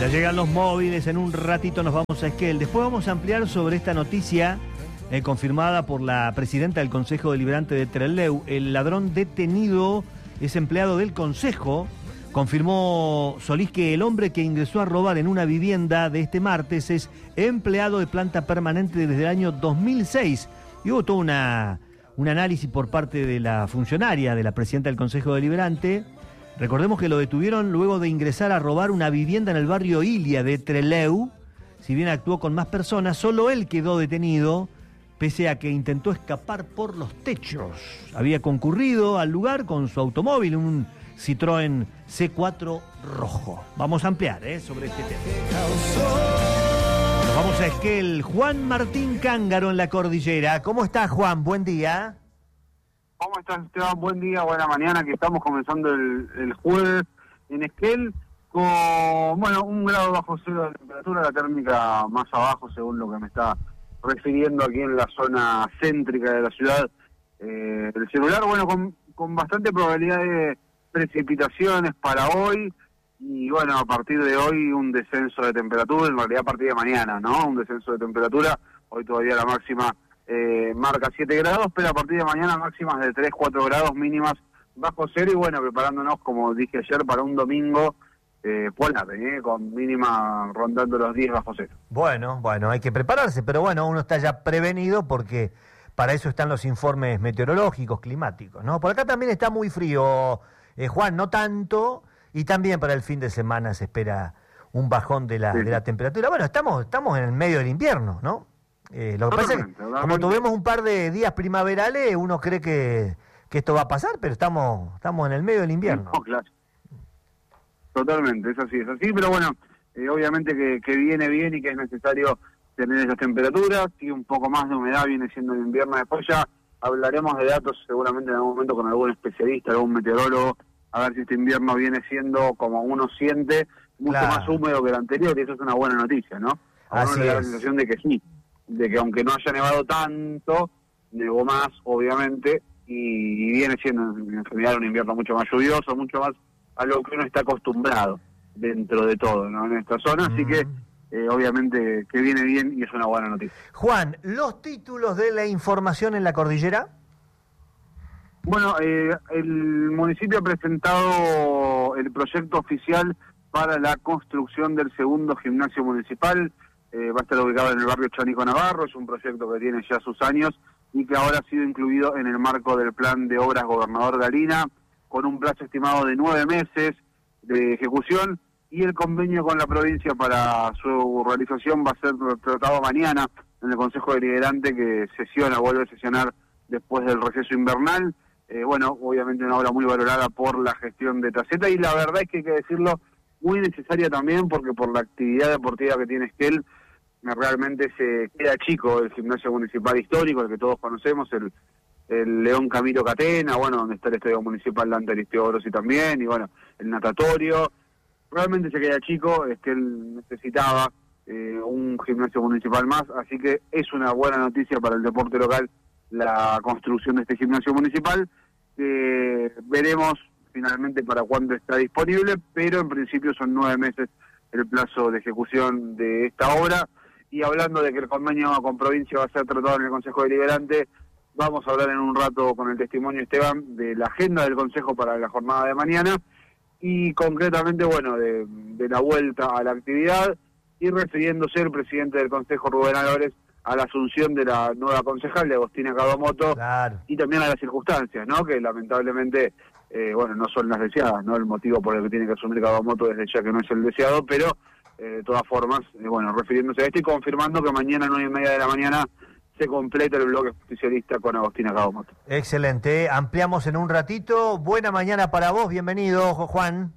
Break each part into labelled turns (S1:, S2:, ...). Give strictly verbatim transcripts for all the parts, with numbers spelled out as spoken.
S1: Ya llegan los móviles, en un ratito nos vamos a Esquel. Después vamos a ampliar sobre esta noticia eh, confirmada por la presidenta del Consejo Deliberante de Trelew. El ladrón detenido es empleado del Consejo. Confirmó Solís que el hombre que ingresó a robar en una vivienda de este martes es empleado de planta permanente desde el año dos mil seis. Y hubo todo una, un análisis por parte de la funcionaria, de la presidenta del Consejo Deliberante. Recordemos que lo detuvieron luego de ingresar a robar una vivienda en el barrio Ilia de Trelew. Si bien actuó con más personas, solo él quedó detenido, pese a que intentó escapar por los techos. Había concurrido al lugar con su automóvil, un Citroën C cuatro rojo. Vamos a ampliar ¿eh? sobre este tema. Nos vamos a Esquel. Juan Martín Cángaro en la cordillera. ¿Cómo estás, Juan? Buen día.
S2: ¿Cómo estás, Esteban? Buen día, buena mañana, que estamos comenzando el, el jueves en Esquel con, bueno, un grado bajo cero de temperatura, la térmica más abajo, según lo que me está refiriendo aquí en la zona céntrica de la ciudad. Eh, el celular, bueno, con, con bastante probabilidad de precipitaciones para hoy, y bueno, a partir de hoy un descenso de temperatura, en realidad a partir de mañana, ¿no? Un descenso de temperatura, hoy todavía la máxima Eh, marca siete grados, pero a partir de mañana máximas de tres, cuatro grados, mínimas bajo cero, y bueno, preparándonos, como dije ayer, para un domingo eh, polar, eh, con mínima rondando los diez bajo cero.
S1: Bueno, bueno, hay que prepararse, pero bueno, uno está ya prevenido porque para eso están los informes meteorológicos, climáticos, ¿no? Por acá también está muy frío, eh, Juan, no tanto, y también para el fin de semana se espera un bajón de la, sí. de la temperatura. Bueno, estamos, estamos en el medio del invierno, ¿no? Eh, lo que pasa es que, como tuvimos un par de días primaverales, uno cree que, que esto va a pasar, pero estamos estamos en el medio del invierno.
S2: No, claro. Totalmente, es así, es así, pero bueno, eh, obviamente que, que viene bien y que es necesario tener esas temperaturas, y un poco más de humedad viene siendo el invierno. Después ya hablaremos de datos seguramente en algún momento con algún especialista, algún meteorólogo, a ver si este invierno viene siendo, como uno siente, mucho claro. más húmedo que el anterior, y eso es una buena noticia, ¿no? A uno le da la sensación de que sí, de que aunque no haya nevado tanto, nevó más, obviamente, y viene siendo en general un invierno mucho más lluvioso, mucho más a lo que uno está acostumbrado dentro de todo, ¿no? En esta zona, mm. así que eh, obviamente que viene bien y es una buena noticia.
S1: Juan, ¿los títulos de la información en la cordillera?
S2: Bueno, eh, el municipio ha presentado el proyecto oficial para la construcción del segundo gimnasio municipal. Eh, va a estar ubicado en el barrio Chanico Navarro, es un proyecto que tiene ya sus años y que ahora ha sido incluido en el marco del plan de obras Gobernador Galina, con un plazo estimado de nueve meses de ejecución, y el convenio con la provincia para su realización va a ser tratado mañana en el Consejo Deliberante, que sesiona, vuelve a sesionar después del receso invernal. Eh, bueno, obviamente una obra muy valorada por la gestión de Taceta, y la verdad es que hay que decirlo, muy necesaria también, porque por la actividad deportiva que tiene Esquel, realmente se queda chico el gimnasio municipal histórico, el que todos conocemos, el, el León Camilo Catena, bueno, donde está el estadio municipal Dante Aristeodoros y también, y bueno, el natatorio. Realmente se queda chico, es que él necesitaba eh, un gimnasio municipal más, así que es una buena noticia para el deporte local la construcción de este gimnasio municipal. Eh, veremos finalmente para cuándo está disponible, pero en principio son nueve meses el plazo de ejecución de esta obra. Y hablando de que el convenio con provincia va a ser tratado en el Consejo Deliberante, vamos a hablar en un rato con el testimonio, Esteban, de la agenda del Consejo para la jornada de mañana, y concretamente, bueno, de, de la vuelta a la actividad, y refiriéndose el presidente del Consejo, Rubén Álvarez, a la asunción de la nueva concejal, de Agostina Kawamoto, claro. y también a las circunstancias, ¿no? Que lamentablemente, eh, bueno, no son las deseadas, ¿no? El motivo por el que tiene que asumir Kawamoto desde ya que no es el deseado, pero Eh, de todas formas, eh, bueno, refiriéndose a esto y confirmando que mañana a nueve y media de la mañana se completa el bloque oficialista con Agostina Kawamoto.
S1: Excelente, ampliamos en un ratito. Buena mañana para vos, bienvenido, Juan.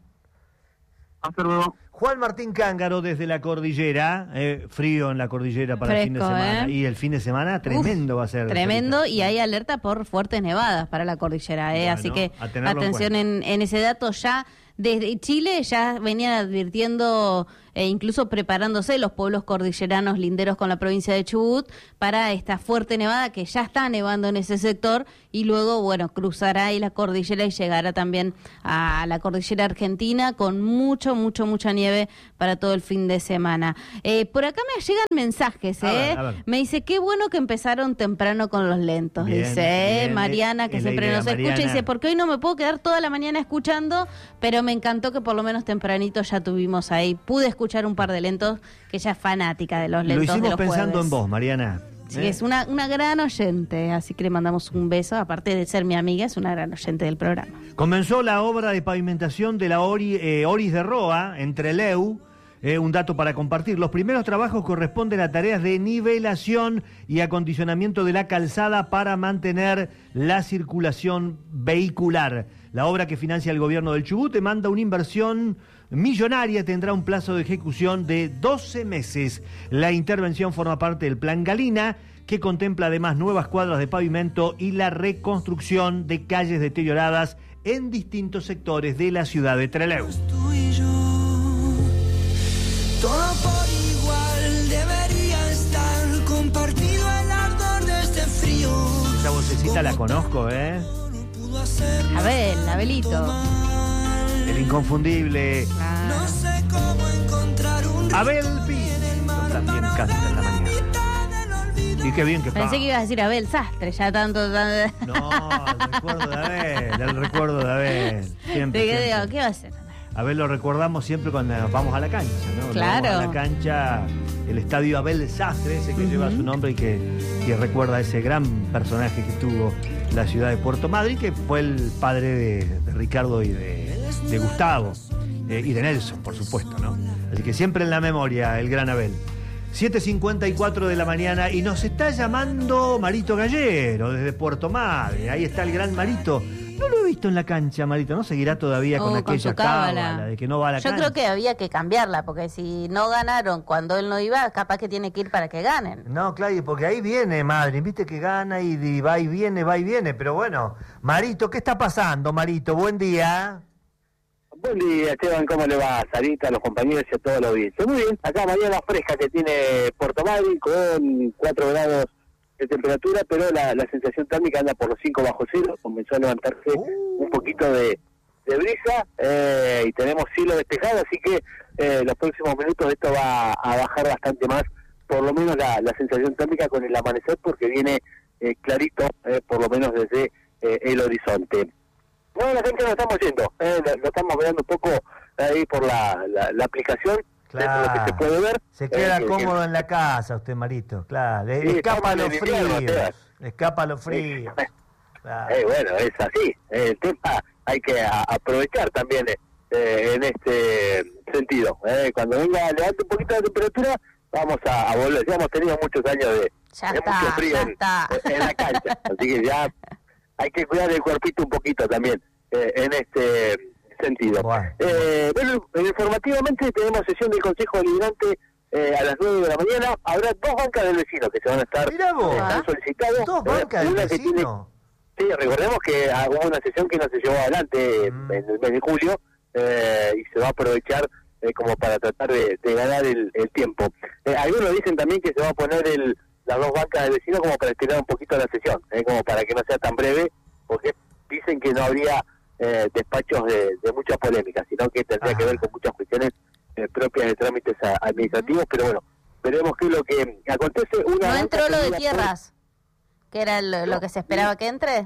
S2: Hasta luego.
S1: Juan Martín Cángaro desde la cordillera, eh, frío en la cordillera para
S3: Fresco,
S1: el fin de semana.
S3: ¿eh?
S1: Y el fin de semana tremendo Uf, va a ser.
S3: Tremendo, y hay alerta por fuertes nevadas para la cordillera, ¿eh?
S1: Bueno,
S3: así que
S1: atención
S3: en, en, en ese dato ya desde Chile ya venían advirtiendo e incluso preparándose los pueblos cordilleranos linderos con la provincia de Chubut para esta fuerte nevada que ya está nevando en ese sector y luego, bueno, cruzará ahí la cordillera y llegará también a la cordillera argentina con mucho, mucho, mucha nieve para todo el fin de semana. Eh, por acá me llegan mensajes, ¿eh?
S1: A ver, a ver.
S3: Me dice, qué bueno que empezaron temprano con los lentos,
S1: Bien,
S3: dice, ¿eh?
S1: bien,
S3: Mariana, que
S1: es la
S3: siempre
S1: idea,
S3: nos escucha,
S1: Mariana.
S3: dice, porque hoy no me puedo quedar toda la mañana escuchando, pero me encantó que por lo menos tempranito ya tuvimos ahí, pude escuchar un par de lentos, que ella es fanática de los lentos.
S1: Lo
S3: de
S1: hicimos
S3: los
S1: pensando
S3: jueves.
S1: en vos, Mariana.
S3: Sí,
S1: ¿Eh?
S3: es una, una gran oyente, así que le mandamos un beso, aparte de ser mi amiga, es una gran oyente del programa.
S1: Comenzó la obra de pavimentación de la Ori, eh, Oris de Roa, en Trelew. Eh, un dato para compartir. Los primeros trabajos corresponden a tareas de nivelación y acondicionamiento de la calzada para mantener la circulación vehicular. La obra que financia el gobierno del Chubut demanda una inversión millonaria, tendrá un plazo de ejecución de doce meses. La intervención forma parte del Plan Galina, que contempla además nuevas cuadras de pavimento y la reconstrucción de calles deterioradas en distintos sectores de la ciudad de Trelew.
S4: Tú y yo, todo por igual debería estar compartido el ardor de este frío.
S1: Esa vocecita la conozco, ¿eh?
S3: Abel, Abelito.
S1: El inconfundible
S3: Ah.
S4: No sé cómo encontrar un
S1: Abel Pinto también canta en la mañana. Y qué bien que está.
S3: Pensé que ibas a decir Abel Sastre, ya tanto... tan-
S1: No, el recuerdo de Abel, el recuerdo de Abel. Siempre,
S3: Te quedé,
S1: siempre.
S3: digo, ¿qué va a hacer?
S1: Abel lo recordamos siempre cuando vamos a la cancha, ¿no?
S3: Claro.
S1: Vamos a la cancha, el estadio Abel Sastre, ese que
S3: Uh-huh.
S1: lleva su nombre y que, que recuerda a ese gran personaje que tuvo la ciudad de Puerto Madryn, que fue el padre de, de Ricardo y de, de Gustavo, eh, y de Nelson, por supuesto, ¿no? Así que siempre en la memoria el gran Abel. siete cincuenta y cuatro de la mañana y nos está llamando Marito Gallero desde Puerto Madryn. Ahí está el gran Marito. No lo he visto en la cancha, Marito. ¿No seguirá todavía
S3: Oh,
S1: con
S3: con
S1: aquella
S3: su cábala.
S1: cábala de que no va a la
S5: Yo
S1: cancha?
S5: creo que había que cambiarla, porque si no ganaron cuando él no iba, capaz que tiene que ir para que ganen.
S1: No, Claudio, porque ahí viene Madrid, viste que gana y, y va y viene, va y viene, pero bueno, Marito, ¿qué está pasando, Marito? Buen día.
S6: Buen día, Esteban, ¿cómo le va? Sarita, a los compañeros y a todos los vídeos. Muy bien, acá mañana fresca que tiene Puerto Madryn con cuatro grados de temperatura, pero la, la sensación térmica anda por los cinco bajo cero, comenzó a levantarse
S1: Uh.
S6: un poquito de, de brisa eh, y tenemos cielo despejado, así que eh, los próximos minutos esto va a bajar bastante más, por lo menos la, la sensación térmica con el amanecer, porque viene eh, clarito, eh, por lo menos desde eh, el horizonte. Bueno, la gente lo estamos yendo, eh, lo, lo estamos mirando un poco ahí por la, la, la aplicación,
S1: Claro.
S6: dentro de lo que se puede ver.
S1: Se queda
S6: eh, que-
S1: cómodo en la casa usted, Marito, claro. Le-
S6: Sí,
S1: escapa a
S6: estamos
S1: los
S6: en invierno,
S1: fríos.
S6: Esteban.
S1: Escapa a los fríos.
S6: Eh,
S1: Claro.
S6: Eh, bueno, es así. Eh, el tema hay que a- aprovechar también eh, eh, en este sentido. Eh. Cuando venga, levante un poquito la temperatura, vamos a, a volver. Ya hemos tenido muchos años de,
S5: Ya
S6: de
S5: está,
S6: mucho frío
S5: ya
S6: en,
S5: está.
S6: en la cancha. Así que ya hay que cuidar el cuerpito un poquito también eh, en este sentido.
S1: Bueno.
S6: Eh, bueno, informativamente tenemos sesión del Consejo Deliberante eh, a las nueve de la mañana. Habrá dos bancas del vecino que se van a estar
S1: Mirá vos.
S6: eh, han solicitado.
S1: Dos
S6: Eh,
S1: bancas del
S6: una que tiene-
S1: vecino.
S6: Sí, recordemos que ah, hubo una sesión que no se llevó adelante
S1: Mm.
S6: en el mes de julio eh, y se va a aprovechar eh, como para tratar de, de ganar el, el tiempo. Eh, algunos dicen también que se va a poner el, las dos bancas del vecino como para estirar un poquito la sesión, eh, como para que no sea tan breve, porque dicen que no habría eh, despachos de, de mucha polémica, sino que tendría
S1: Ah.
S6: que ver con muchas cuestiones eh, propias de trámites a- administrativos, pero bueno, veremos qué es lo que acontece. Una
S5: ¿No
S6: banca
S5: entró lo de
S6: tendría por-
S5: tierras? ¿Que era lo, lo que se esperaba que entre?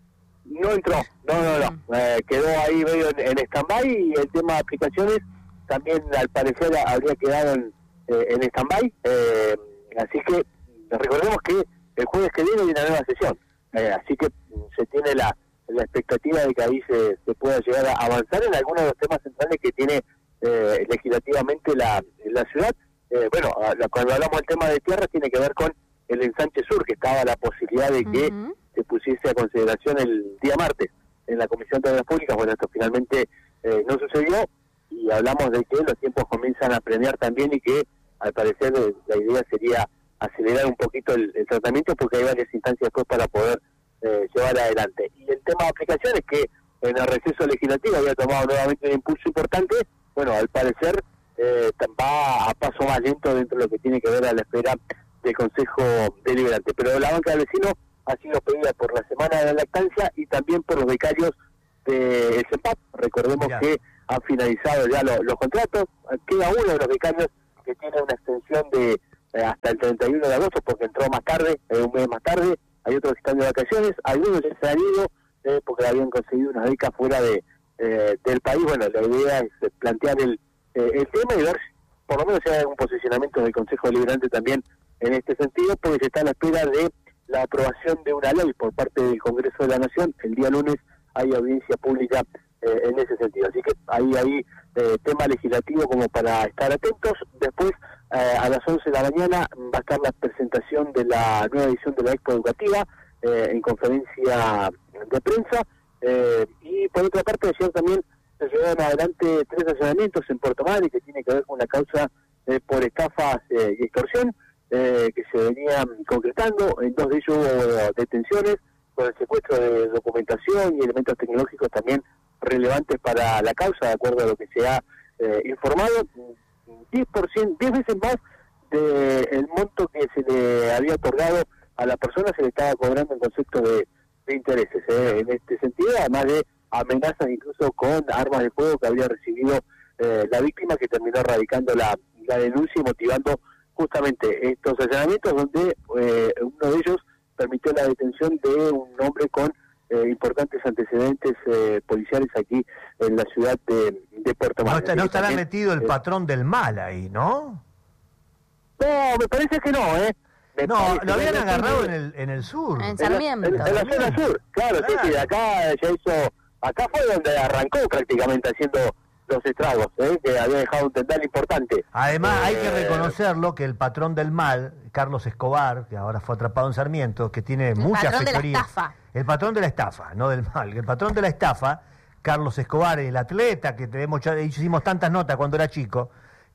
S6: No entró, no, no, no.
S5: Mm.
S6: Eh, quedó ahí medio en, en stand-by y el tema de aplicaciones también al parecer habría quedado en, eh, en stand-by. Eh, así que recordemos que el jueves que viene hay una nueva sesión. Eh, así que mm, se tiene la, la expectativa de que ahí se, se pueda llegar a avanzar en algunos de los temas centrales que tiene eh, legislativamente la, la ciudad. Eh, bueno, a- la- cuando hablamos del tema de tierras tiene que ver con el ensanche sur, que estaba la posibilidad de que
S5: Ujú.
S6: se pusiese a consideración el día martes en la Comisión de Obras Públicas. Bueno, esto finalmente eh, no sucedió y hablamos de que los tiempos comienzan a premiar también y que al parecer eh, la idea sería acelerar un poquito el, el tratamiento porque hay varias instancias después para poder eh, llevar adelante. Y el tema de aplicaciones que en el receso legislativo había tomado nuevamente un impulso importante. Bueno, al parecer eh, va a paso más lento dentro de lo que tiene que ver a la espera del Consejo Deliberante. Pero la banca del vecino ha sido pedida por la Semana de la Lactancia y también por los becarios del CEPAP. Recordemos Mirá. que han finalizado ya los, los contratos. Queda uno de los becarios que tiene una extensión de eh, hasta el treinta y uno de agosto porque entró más tarde, eh, un mes más tarde. Hay otros que están de vacaciones, algunos ya se han ido eh, porque habían conseguido unas becas fuera de eh, del país. Bueno, la idea es plantear el, eh, el tema y ver si por lo menos si hay algún posicionamiento del Consejo Deliberante también en este sentido, porque se está a la espera de la aprobación de una ley por parte del Congreso de la Nación. El día lunes hay audiencia pública eh, en ese sentido. Así que ahí hay eh, tema legislativo como para estar atentos. Después, eh, a las once de la mañana, va a estar la presentación de la nueva edición de la Expo Educativa eh, en conferencia de prensa. Eh, y por otra parte, ayer también se llevaron adelante tres allanamientos en Puerto Madryn que tiene que ver con la causa eh, por estafas eh, y extorsión. Eh, que se venían concretando. En dos de ellos hubo detenciones con el secuestro de documentación y elementos tecnológicos también relevantes para la causa, de acuerdo a lo que se ha eh, informado. diez por ciento, diez veces más del monto que se le había otorgado a la persona se le estaba cobrando en concepto de, de intereses. Eh, en este sentido, además de amenazas incluso con armas de fuego que había recibido eh, la víctima, que terminó radicando la, la denuncia y motivando justamente estos allanamientos, donde eh, uno de ellos permitió la detención de un hombre con eh, importantes antecedentes eh, policiales aquí en la ciudad de, de Puerto Madryn.
S1: No, está, no estará también, metido el eh, patrón del mal ahí, ¿no?
S6: No, me parece que no, ¿eh? Me
S1: no,
S6: parece,
S1: lo habían agarrado
S6: sur,
S1: en el en el sur.
S3: En Sarmiento.
S6: En, en, en la zona sur, claro, claro. sí, sí, acá ya hizo, acá fue donde arrancó prácticamente haciendo los estragos, ¿eh? que había dejado un tendal importante.
S1: Además, eh, hay que reconocerlo que el patrón del mal, Carlos Escobar, que ahora fue atrapado en Sarmiento, que tiene
S3: el
S1: muchas
S3: patrón
S1: fechorías.
S3: De la estafa.
S1: El patrón de la estafa, no del mal. El patrón de la estafa, Carlos Escobar, el atleta que tenemos, ya hicimos tantas notas cuando era chico,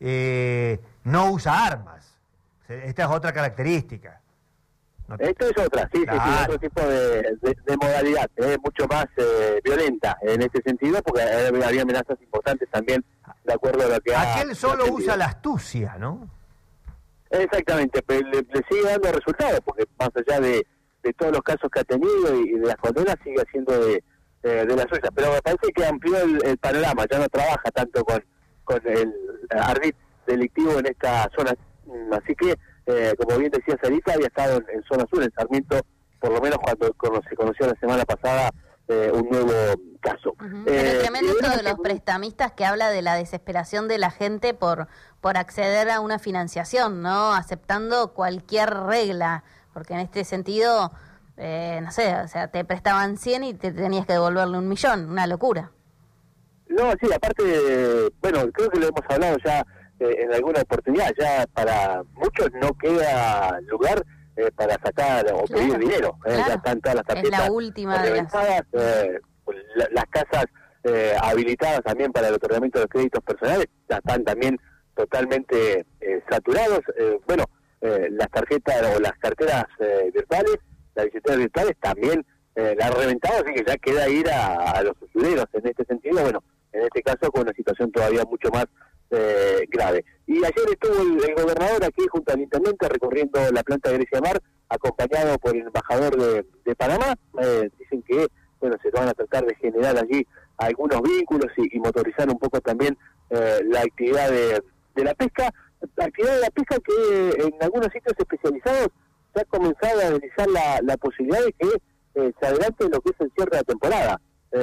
S1: eh, no usa armas. Esta es otra característica.
S6: No te... Esto es otra, sí, claro. sí, sí, otro tipo de, de, de modalidad, eh, mucho más eh, violenta en este sentido, porque había amenazas importantes también, de acuerdo a lo que ha...
S1: Aquel solo usa la astucia, ¿no?
S6: Exactamente, pero le, le sigue dando resultados, porque más allá de, de todos los casos que ha tenido y, y de las condenas, sigue haciendo de, de, de la suya. Pero me parece que amplió el, el panorama, ya no trabaja tanto con, con el ardid delictivo en esta zona, así que... Eh, como bien decía Sarita, había estado en, en zona sur, en Sarmiento, por lo menos cuando, cuando se conoció la semana pasada eh, un nuevo caso.
S3: Uh-huh. Pero
S6: eh,
S3: tremendo esto de los prestamistas que habla de la desesperación de la gente por, por acceder a una financiación, ¿no? Aceptando cualquier regla, porque en este sentido, eh, no sé, o sea, te prestaban cien y te tenías que devolverle un millón, una locura.
S6: No, sí, aparte, bueno, creo que lo hemos hablado ya Eh, en alguna oportunidad, ya para muchos no queda lugar eh, para sacar o
S3: claro,
S6: pedir dinero, eh,
S3: claro.
S6: ya están todas las tarjetas
S3: es la última
S6: reventadas,
S3: de las...
S6: eh, la, las casas eh, habilitadas también para el otorgamiento de los créditos personales ya están también totalmente eh, saturados. Eh, bueno, eh, las tarjetas o las carteras eh, virtuales, las billeteras virtuales también eh, las han reventado, así que ya queda ir a, a los usureros en este sentido. Bueno, en este caso con una situación todavía mucho más Eh, grave. Y ayer estuvo el, el gobernador aquí junto al intendente recorriendo la planta de Grecia Mar, acompañado por el embajador de, de Panamá. Eh, dicen que bueno se van a tratar de generar allí algunos vínculos y, y motorizar un poco también eh, la actividad de, de la pesca, la actividad de la pesca que en algunos sitios especializados se ha comenzado a analizar la, la posibilidad de que eh, se adelante lo que es el cierre de la temporada.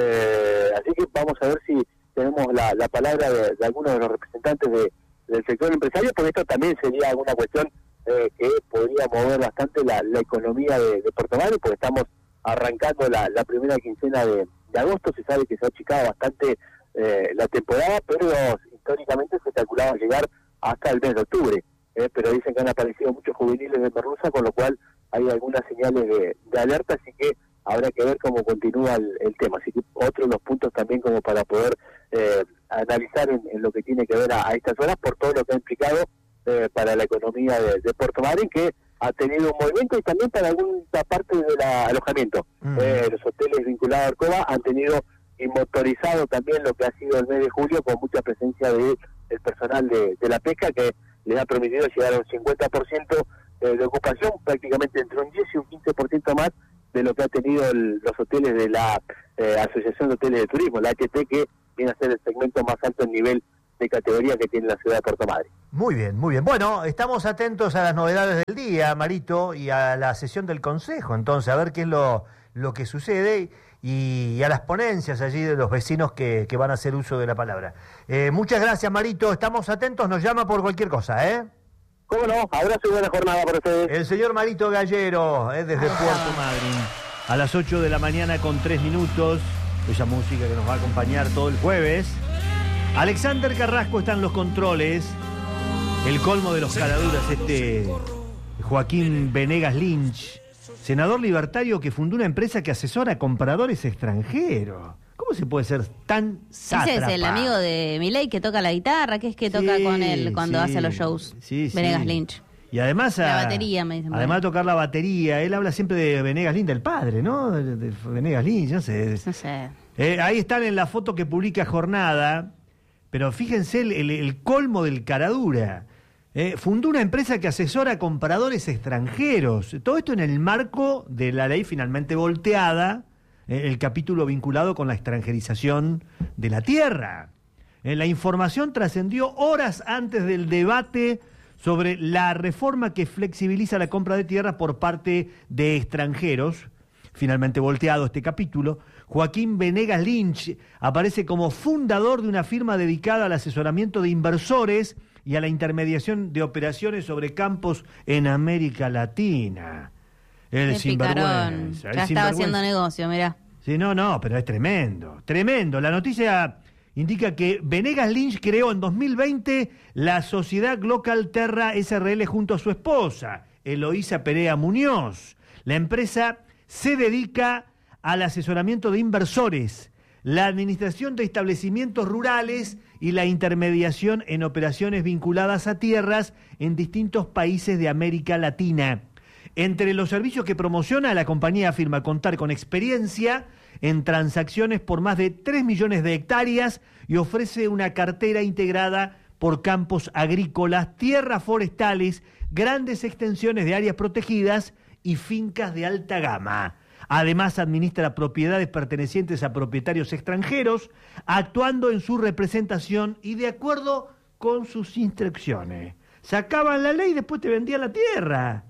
S6: Eh, así que vamos a ver si tenemos la, la palabra de, de algunos de los representantes de, del sector empresario, porque esto también sería alguna cuestión eh, que podría mover bastante la, la economía de, de Puerto Madryn, porque estamos arrancando la, la primera quincena de, de agosto. Se sabe que se ha achicado bastante eh, la temporada, pero históricamente se calculaba llegar hasta el mes de octubre, eh, pero dicen que han aparecido muchos juveniles de merluza, con lo cual hay algunas señales de, de alerta, así que habrá que ver cómo continúa el, el tema. Así que otro de los puntos también como para poder eh, analizar en, en lo que tiene que ver a, a estas horas, por todo lo que ha implicado eh, para la economía de, de Puerto Madryn, que ha tenido un movimiento, y también para alguna parte del alojamiento. Mm. Eh, los hoteles vinculados a Arcoba han tenido y motorizado también lo que ha sido el mes de julio, con mucha presencia de, del personal de, de la pesca, que les ha permitido llegar a un cincuenta por ciento de ocupación, prácticamente entre un diez y un quince por ciento más de lo que ha tenido el, los hoteles de la eh, Asociación de Hoteles de Turismo, la H T, que viene a ser el segmento más alto en nivel de categoría que tiene la ciudad de Puerto Madryn.
S1: Muy bien, muy bien. Bueno, estamos atentos a las novedades del día, Marito, y a la sesión del Consejo, entonces, a ver qué es lo, lo que sucede y, y a las ponencias allí de los vecinos que, que van a hacer uso de la palabra. Eh, muchas gracias, Marito, estamos atentos, nos llama por cualquier cosa, ¿eh?
S6: ¿Cómo no? Abrazo y buena jornada para ustedes.
S1: El señor Marito Gallero, eh, desde Puerto Madryn, a las ocho de la mañana con tres minutos, esa música que nos va a acompañar todo el jueves. Alexander Carrasco está en los controles, el colmo de los caraduras, este Joaquín Venegas Lynch, senador libertario que fundó una empresa que asesora a compradores extranjeros. ¿Cómo se puede ser tan sátrapa?
S3: Ese es el amigo de Milei que toca la guitarra, que es que toca
S1: Sí,
S3: con él cuando
S1: sí,
S3: hace los shows.
S1: sí, sí.
S3: Venegas Lynch.
S1: Y además,
S3: La
S1: a-
S3: batería, me dicen por
S1: además
S3: ahí.
S1: de tocar la batería, él habla siempre de Venegas Lynch, del padre, ¿no? De, de Venegas Lynch, no sé.
S3: No sé.
S1: Eh, ahí están en la foto que publica Jornada, pero fíjense el, el- el colmo del caradura. Eh, fundó una empresa que asesora a compradores extranjeros. Todo esto en el marco de la ley finalmente volteada, eh, el capítulo vinculado con la extranjerización de la tierra. Eh, la información trascendió horas antes del debate sobre la reforma que flexibiliza la compra de tierras por parte de extranjeros. Finalmente volteado este capítulo, Joaquín Venegas Lynch aparece como fundador de una firma dedicada al asesoramiento de inversores y a la intermediación de operaciones sobre campos en América Latina. El
S3: Qué picarón.
S1: sinvergüenza. el
S3: Ya estaba
S1: sinvergüenza.
S3: haciendo negocio, mirá.
S1: Sí, no, no, pero es tremendo, tremendo. La noticia indica que Venegas Lynch creó en dos mil veinte la sociedad Glocal Terra S R L junto a su esposa, Eloísa Perea Muñoz. La empresa se dedica al asesoramiento de inversores, la administración de establecimientos rurales y la intermediación en operaciones vinculadas a tierras en distintos países de América Latina. Entre los servicios que promociona, la compañía afirma contar con experiencia en transacciones por más de tres millones de hectáreas y ofrece una cartera integrada por campos agrícolas, tierras forestales, grandes extensiones de áreas protegidas y fincas de alta gama. Además, administra propiedades pertenecientes a propietarios extranjeros, actuando en su representación y de acuerdo con sus instrucciones. Sacaban la ley y después te vendían la tierra.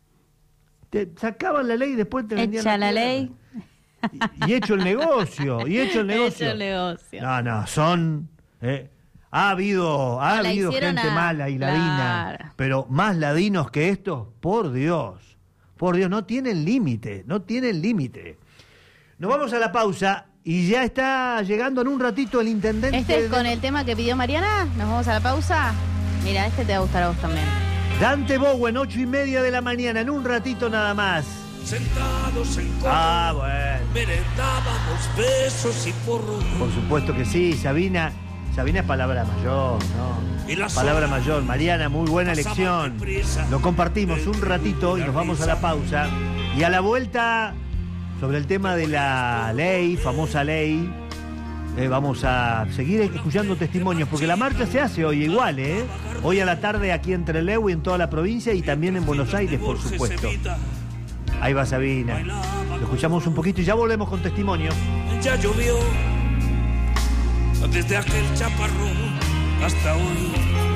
S1: Te sacaban la ley y después te vendían
S3: Echa
S1: la
S3: la
S1: tierra.
S3: ley.
S1: Y, y hecho el negocio, y hecho el negocio.
S3: Hecho el negocio.
S1: No, no, son... eh, ha habido, ha
S3: La
S1: habido
S3: hicieron
S1: gente
S3: a-
S1: mala y ladina,
S3: claro.
S1: pero más ladinos que estos, por Dios. Por Dios, no tienen límite, no tienen límite. Nos vamos a la pausa y ya está llegando en un ratito el intendente.
S3: Este es
S1: de-
S3: con el tema que pidió Mariana. Nos vamos a la pausa. Mira, este te va a gustar a vos también.
S1: Dante Bowen, ocho y media de la mañana, en un ratito nada más.
S7: Sentados en coro,
S1: Ah, bueno.
S7: merendábamos besos y porros.
S1: Por supuesto que sí, Sabina. Sabina es palabra mayor, ¿no?
S7: Y la
S1: Palabra
S7: sola
S1: mayor. Mariana, muy buena
S7: pasaba
S1: elección.
S7: deprisa.
S1: Lo compartimos un ratito y nos vamos a la pausa. Y a la vuelta, sobre el tema de la ley, famosa ley, eh, vamos a seguir escuchando testimonios, porque la marcha se hace hoy igual, ¿eh? Hoy a la tarde aquí en Trelew y en toda la provincia y también en Buenos Aires, por supuesto. Ahí va Sabina. Lo escuchamos un poquito y ya volvemos con testimonios.
S7: Ya llovió desde aquel chaparrón hasta hoy.